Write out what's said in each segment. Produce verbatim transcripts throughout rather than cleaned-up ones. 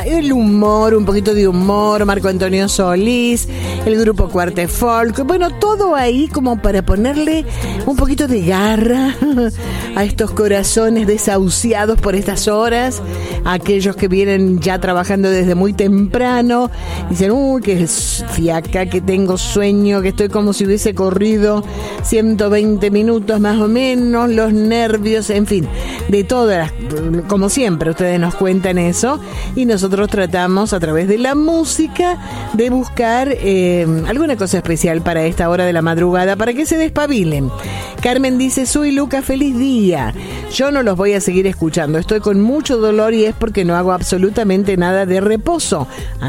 El humor, un poquito de humor, Marco Antonio Solís, el grupo Cuarte Folk, bueno, todo ahí como para ponerle un poquito de garra a estos corazones desahuciados por estas horas, a aquellos que vienen ya trabajando desde muy temprano, dicen, uy, que fiaca, que tengo sueño, que estoy como si hubiese corrido ciento veinte minutos más o menos, los nervios, en fin, de todas, como siempre, ustedes nos cuentan eso, y nosotros Nosotros tratamos a través de la música de buscar eh, alguna cosa especial para esta hora de la madrugada, para que se despabilen. Carmen dice, soy Luca, feliz día. Yo no los voy a seguir escuchando, estoy con mucho dolor y es porque no hago absolutamente nada de reposo.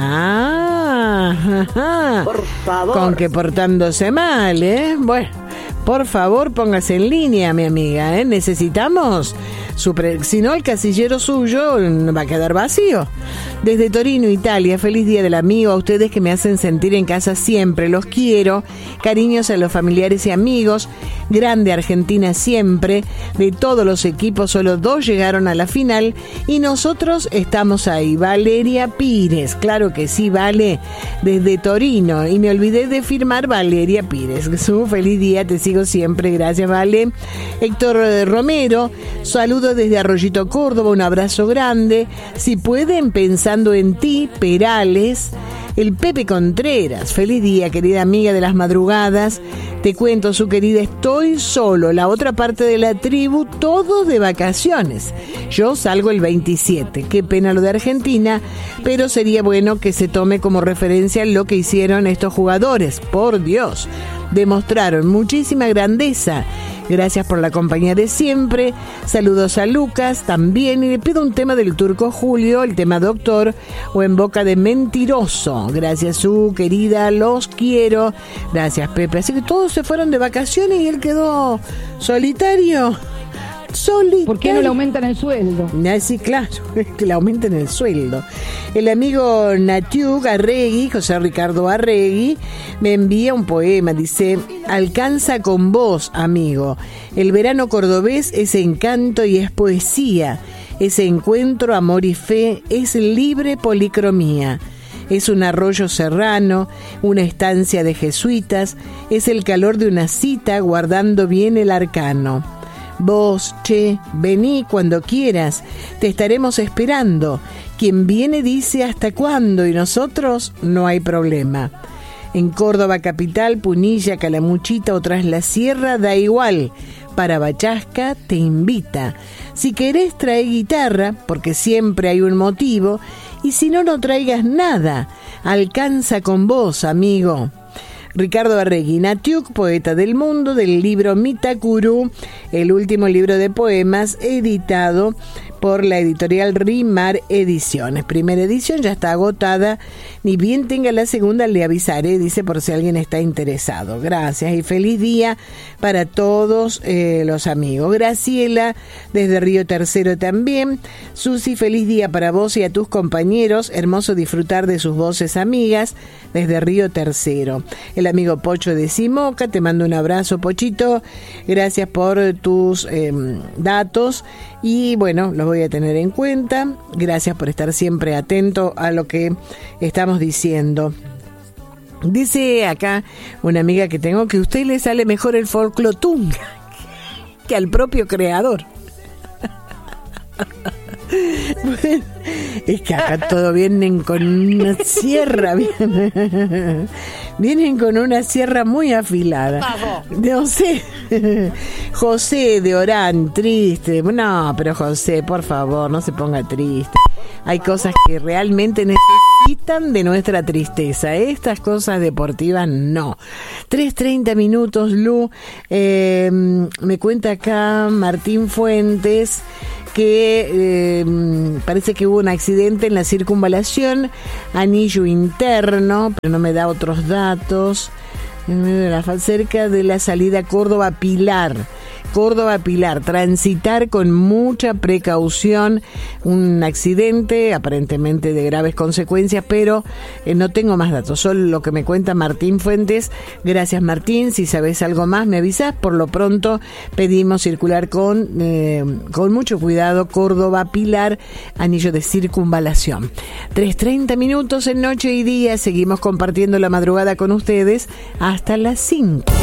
Ah, ajá. Por favor. Con que portándose mal, ¿eh? Bueno, por favor, póngase en línea, mi amiga, ¿eh? Necesitamos... Su pre- si no, el casillero suyo va a quedar vacío. Desde Torino, Italia, feliz día del amigo a ustedes que me hacen sentir en casa siempre, los quiero, cariños a los familiares y amigos, grande Argentina siempre, de todos los equipos solo dos llegaron a la final y nosotros estamos ahí. Valeria Pires, claro que sí, Vale, desde Torino, y me olvidé de firmar Valeria Pires. Su feliz día, te sigo siempre, gracias, Vale. Héctor Romero, saludos desde Arroyito, Córdoba, un abrazo grande. Si pueden, pensando en ti, Perales. El Pepe Contreras, feliz día, querida amiga de las madrugadas. Te cuento, su querida, estoy solo, la otra parte de la tribu, todos de vacaciones. Yo salgo el veintisiete, qué pena lo de Argentina, pero sería bueno que se tome como referencia lo que hicieron estos jugadores. Por Dios, demostraron muchísima grandeza. Gracias por la compañía de siempre. Saludos a Lucas también. Y le pido un tema del Turco Julio, el tema Doctor, o En boca de mentiroso. Gracias, su querida, los quiero. Gracias, Pepe. Así que todos se fueron de vacaciones y él quedó solitario. Solitario. ¿Por qué no le aumentan el sueldo? Ah, sí, claro, que le aumenten el sueldo. El amigo Natiug Arregui, José Ricardo Arregui, me envía un poema. Dice, alcanza con vos, amigo. El verano cordobés es encanto y es poesía. Es encuentro, amor y fe, es libre policromía. Es un arroyo serrano, una estancia de jesuitas, es el calor de una cita guardando bien el arcano. Vos, che, vení cuando quieras, te estaremos esperando. Quien viene dice hasta cuándo y nosotros no hay problema. En Córdoba capital, Punilla, Calamuchita o tras la sierra, da igual. Para Bachasca te invita. Si querés trae guitarra, porque siempre hay un motivo, y si no, no traigas nada. Alcanza con vos, amigo. Ricardo Arregui Natiuk, poeta del mundo, del libro Mitakuru, el último libro de poemas editado por la editorial Rimar Ediciones. Primera edición ya está agotada, ni bien tenga la segunda le avisaré, dice, por si alguien está interesado. Gracias y feliz día para todos eh, los amigos. Graciela, desde Río Tercero también. Susi, feliz día para vos y a tus compañeros, hermoso disfrutar de sus voces amigas, desde Río Tercero. El amigo Pocho de Simoca, te mando un abrazo, Pochito, gracias por tus eh, datos y bueno, los voy a tener en cuenta. Gracias por estar siempre atento a lo que estamos diciendo. Dice acá una amiga que tengo que a usted le sale mejor el folclotunga que al propio creador. Bueno, es que acá todo vienen con una sierra, vienen, vienen con una sierra muy afilada. No sé, José de Orán, triste. No, pero José, por favor, no se ponga triste. Hay cosas que realmente necesitan de nuestra tristeza. Estas cosas deportivas no. tres treinta minutos, Lu. Eh, me cuenta acá Martín Fuentes que eh, parece que hubo un accidente en la circunvalación, anillo interno, pero no me da otros datos, cerca de la salida Córdoba Pilar. Córdoba Pilar, transitar con mucha precaución, un accidente aparentemente de graves consecuencias, pero eh, no tengo más datos, solo lo que me cuenta Martín Fuentes. Gracias, Martín, si sabes algo más me avisás. Por lo pronto pedimos circular con, eh, con mucho cuidado, Córdoba Pilar, anillo de circunvalación. tres treinta minutos en Noche y Día, seguimos compartiendo la madrugada con ustedes hasta las cinco.